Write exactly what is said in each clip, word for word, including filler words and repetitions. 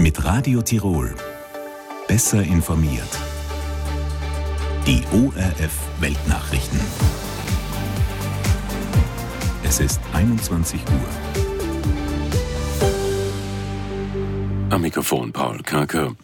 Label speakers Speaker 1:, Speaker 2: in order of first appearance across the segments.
Speaker 1: Mit Radio Tirol. Besser informiert. Die O R F Weltnachrichten. Es ist einundzwanzig Uhr.
Speaker 2: Am Mikrofon Paul Karker.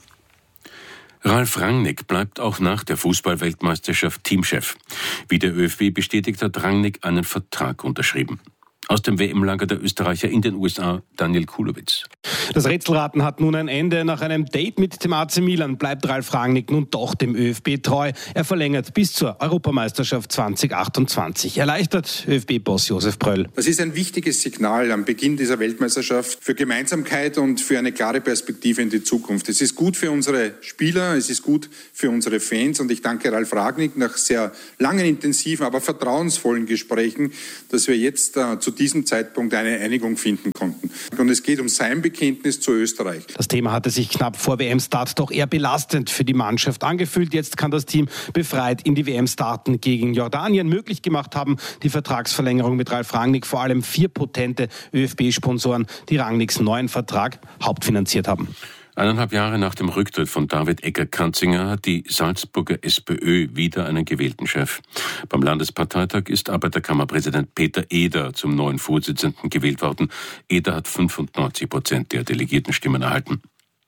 Speaker 2: Ralf Rangnick bleibt auch nach der Fußball-Weltmeisterschaft Teamchef. Wie der ÖFB bestätigt, hat Rangnick einen Vertrag unterschrieben. Aus dem W M-Lager der Österreicher in den U S A, Daniel Kulowitz.
Speaker 3: Das Rätselraten hat nun ein Ende. Nach einem Date mit dem A C Milan bleibt Ralf Rangnick nun doch dem ÖFB treu. Er verlängert bis zur Europameisterschaft zwanzig achtundzwanzig. Erleichtert ÖFB-Boss Josef Pröll.
Speaker 4: Das ist ein wichtiges Signal am Beginn dieser Weltmeisterschaft für Gemeinsamkeit und für eine klare Perspektive in die Zukunft. Es ist gut für unsere Spieler, es ist gut für unsere Fans und ich danke Ralf Rangnick nach sehr langen, intensiven, aber vertrauensvollen Gesprächen, dass wir jetzt äh, zu diesem Zeitpunkt eine Einigung finden konnten. Und es geht um sein Bekenntnis zu Österreich.
Speaker 3: Das Thema hatte sich knapp vor W M-Start doch eher belastend für die Mannschaft angefühlt. Jetzt kann das Team befreit in die W M starten gegen Jordanien. Möglich gemacht haben die Vertragsverlängerung mit Ralf Rangnick vor allem vier potente ÖFB-Sponsoren, die Rangnicks neuen Vertrag hauptfinanziert haben.
Speaker 2: Eineinhalb Jahre nach dem Rücktritt von David Egger-Kanzinger hat die Salzburger SPÖ wieder einen gewählten Chef. Beim Landesparteitag ist Arbeiterkammerpräsident Peter Eder zum neuen Vorsitzenden gewählt worden. Eder hat fünfundneunzig Prozent der Delegiertenstimmen erhalten.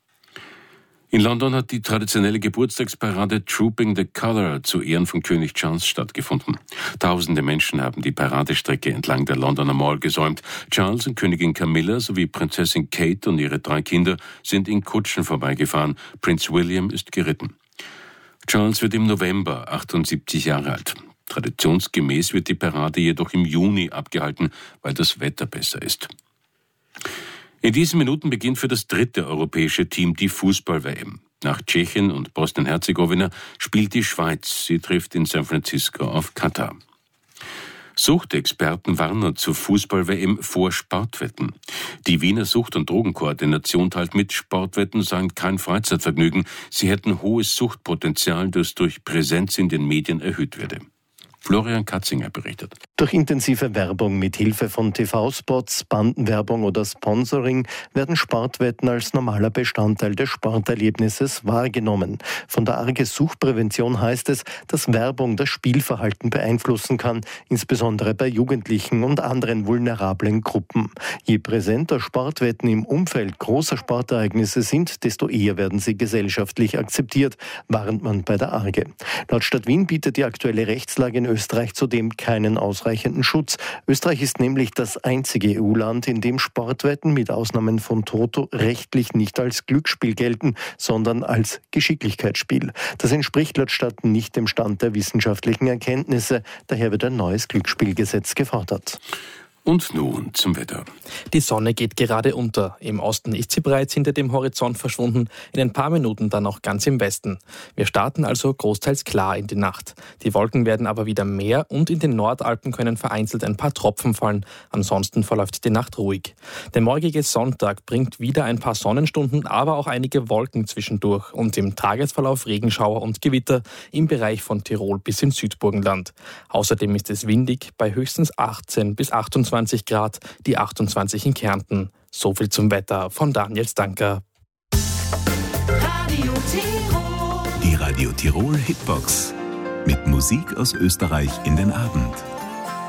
Speaker 2: In London hat die traditionelle Geburtstagsparade Trooping the Colour zu Ehren von König Charles stattgefunden. Tausende Menschen haben die Paradestrecke entlang der Londoner Mall gesäumt. Charles und Königin Camilla sowie Prinzessin Kate und ihre drei Kinder sind in Kutschen vorbeigefahren. Prinz William ist geritten. Charles wird im November achtundsiebzig Jahre alt. Traditionsgemäß wird die Parade jedoch im Juni abgehalten, weil das Wetter besser ist. In diesen Minuten beginnt für das dritte europäische Team die Fußball-W M. Nach Tschechien und Bosnien-Herzegowina spielt die Schweiz. Sie trifft in San Francisco auf Katar. Suchtexperten warnen zur Fußball-W M vor Sportwetten. Die Wiener Sucht- und Drogenkoordination teilt mit, Sportwetten seien kein Freizeitvergnügen. Sie hätten hohes Suchtpotenzial, das durch Präsenz in den Medien erhöht werde. Florian Katzinger berichtet.
Speaker 5: Durch intensive Werbung mit Hilfe von T V-Spots, Bandenwerbung oder Sponsoring werden Sportwetten als normaler Bestandteil des Sporterlebnisses wahrgenommen. Von der Arges Suchtprävention heißt es, dass Werbung das Spielverhalten beeinflussen kann, insbesondere bei Jugendlichen und anderen vulnerablen Gruppen. Je präsenter Sportwetten im Umfeld großer Sportereignisse sind, desto eher werden sie gesellschaftlich akzeptiert, warnt man bei der Arge. Laut Stadt Wien bietet die aktuelle Rechtslage in Österreich zudem keinen ausreichenden Schutz. Österreich ist nämlich das einzige E U-Land, in dem Sportwetten mit Ausnahmen von Toto rechtlich nicht als Glücksspiel gelten, sondern als Geschicklichkeitsspiel. Das entspricht laut Stadt nicht dem Stand der wissenschaftlichen Erkenntnisse. Daher wird ein neues Glücksspielgesetz gefordert.
Speaker 2: Und nun zum Wetter.
Speaker 6: Die Sonne geht gerade unter. Im Osten ist sie bereits hinter dem Horizont verschwunden, in ein paar Minuten dann auch ganz im Westen. Wir starten also großteils klar in die Nacht. Die Wolken werden aber wieder mehr und in den Nordalpen können vereinzelt ein paar Tropfen fallen. Ansonsten verläuft die Nacht ruhig. Der morgige Sonntag bringt wieder ein paar Sonnenstunden, aber auch einige Wolken zwischendurch und im Tagesverlauf Regenschauer und Gewitter im Bereich von Tirol bis ins Südburgenland. Außerdem ist es windig bei höchstens achtzehn bis achtundzwanzig Grad, die achtundzwanzig in Kärnten. So viel zum Wetter von Daniel Stanker.
Speaker 1: Radio Tirol. Die Radio Tirol Hitbox. Mit Musik aus Österreich in den Abend.